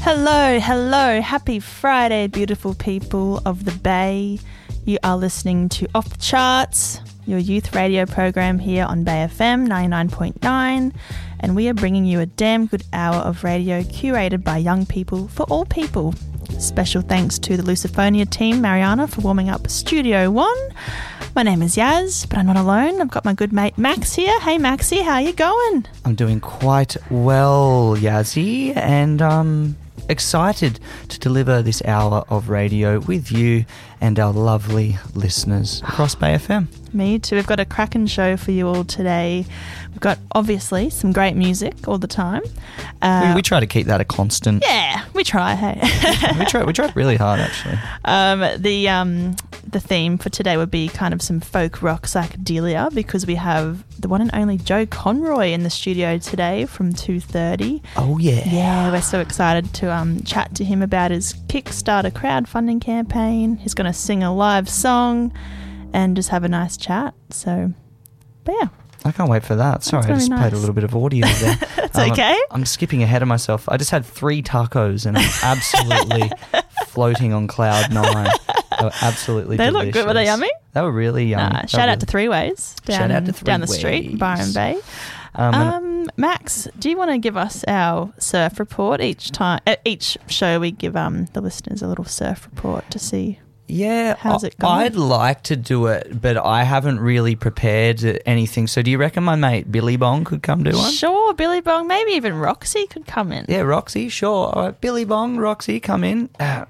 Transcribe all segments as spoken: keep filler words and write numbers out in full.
Hello, hello. Happy Friday, beautiful people of the Bay. You are listening to Off the Charts, your youth radio program here on Bay F M ninety-nine point nine, and we are bringing you a damn good hour of radio curated by young people for all people. Special thanks to the Luciphonia team, Mariana, for warming up Studio One. My name is Yaz, but I'm not alone. I've got my good mate Max here. Hey Maxie, how you going? I'm doing quite well, Yazzie, and um excited to deliver this hour of radio with you and our lovely listeners across Bay F M. Me too. We've got a cracking show for you all today. We've got, obviously, some great music all the time. Uh, we, we try to keep that a constant. Yeah, we try, hey. we try we try really hard, actually. Um, the um, the theme for today would be kind of some folk rock psychedelia, because we have the one and only Joe Conroy in the studio today from two thirty. Oh, yeah. Yeah, we're so excited to um, chat to him about his Kickstarter crowdfunding campaign. He's going to sing a live song and just have a nice chat. So, but yeah. I can't wait for that. Sorry, I just nice. played a little bit of audio there. It's um, okay. I'm, I'm skipping ahead of myself. I just had three tacos and I'm absolutely floating on cloud nine. They were absolutely They delicious. look good. Were they yummy? They were really yummy. Nah, shout out to Three Ways down, Shout out to Three down the street, Ways. Byron Bay. Um, Um, Max, do you want to give us our surf report each time? At each show, we give um the listeners a little surf report to see. Yeah, How's it I- going? I'd like to do it, but I haven't really prepared anything. So do you reckon my mate Billy Bong could come do one? Sure, Billy Bong, maybe even Roxy could come in. Yeah, Roxy, sure. All right, Billy Bong, Roxy, come in. Uh,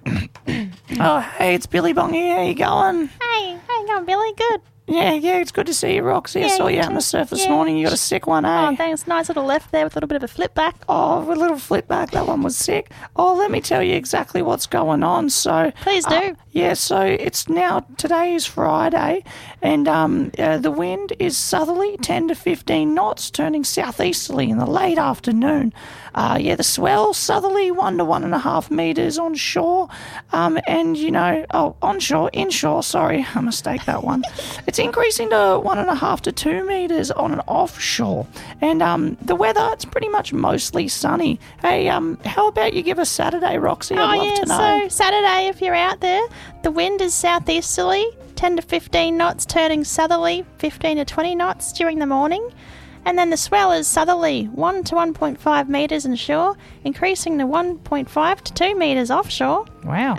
oh, hey, it's Billy Bong here. How you going? Hey, how you going, Billy? Good. Yeah, yeah, it's good to see you, Roxy. I Yeah, saw you you out on too. the surf this Yeah. morning. You got a sick one, eh? Oh, thanks. Nice little left there with a little bit of a flip back. Oh, a little flip back. That one was sick. Oh, let me tell you exactly what's going on. So, Please do. uh, yeah, so it's now, today is Friday, and um, uh, the wind is southerly, ten to fifteen knots, turning southeasterly in the late afternoon. Uh, yeah, the swell, southerly, one to one and a half metres on shore. Um, and, you know, oh, onshore, inshore, sorry, I mistake that one. It's increasing to one and a half to two metres on an offshore. And um, the weather, it's pretty much mostly sunny. Hey, um, how about you give us Saturday, Roxy? I'd Oh, love yeah, to know. so Saturday, if you're out there, the wind is southeasterly, ten to fifteen knots, turning southerly, fifteen to twenty knots during the morning. And then the swell is southerly, one to one point five metres inshore, increasing to one point five to two metres offshore. Wow.